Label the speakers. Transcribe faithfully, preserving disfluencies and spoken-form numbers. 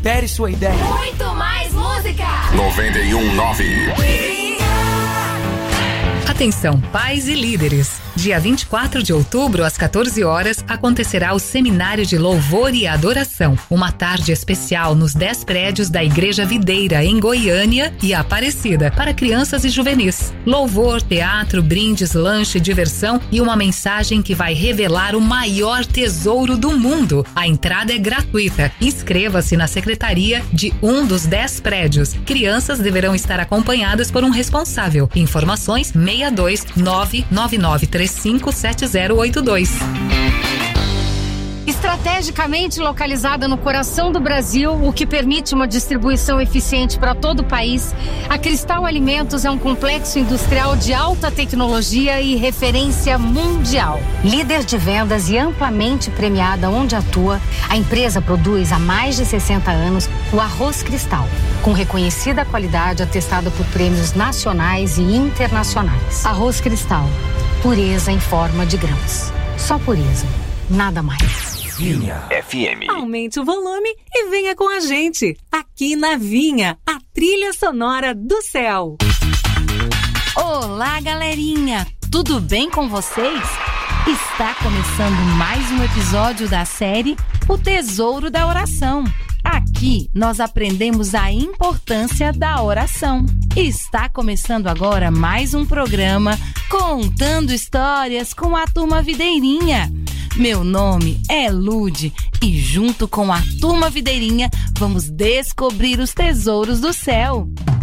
Speaker 1: Supere sua ideia.
Speaker 2: Muito mais música.
Speaker 3: noventa e um ponto nove.
Speaker 4: Atenção, pais e líderes. Dia vinte e quatro de outubro, às quatorze horas, acontecerá o Seminário de Louvor e Adoração. Uma tarde especial nos dez prédios da Igreja Videira, em Goiânia e Aparecida, para crianças e juvenis. Louvor, teatro, brindes, lanche, diversão e uma mensagem que vai revelar o maior tesouro do mundo. A entrada é gratuita. Inscreva-se na secretaria de um dos dez prédios. Crianças deverão estar acompanhadas por um responsável. Informações seis dois nove nove nove três cinco sete zero oito dois.
Speaker 5: Estrategicamente localizada no coração do Brasil, o que permite uma distribuição eficiente para todo o país, a Cristal Alimentos é um complexo industrial de alta tecnologia e referência mundial. Líder de vendas e amplamente premiada onde atua, a empresa produz há mais de sessenta anos o arroz Cristal, com reconhecida qualidade atestada por prêmios nacionais e internacionais. Arroz Cristal, pureza em forma de grãos. Só pureza, nada mais.
Speaker 3: Vinha F M.
Speaker 6: Aumente o volume e venha com a gente, aqui na Vinha, a trilha sonora do céu.
Speaker 7: Olá, galerinha, tudo bem com vocês? Está começando mais um episódio da série O Tesouro da Oração. Aqui nós aprendemos a importância da oração. Está começando agora mais um programa contando histórias com a Turma Videirinha. Meu nome é Lude e junto com a Turma Videirinha vamos descobrir os tesouros do céu.